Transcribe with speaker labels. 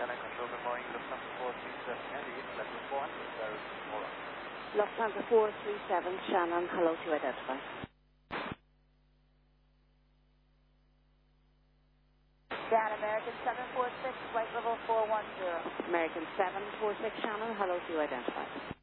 Speaker 1: Shannon Control, good morning. Lufthansa 437 Heavy, level 400, there is tomorrow.
Speaker 2: Lufthansa 437 Shannon, hello to identify.
Speaker 3: Dan American 746, flight level 410.
Speaker 2: American 746 Shannon, hello to identify.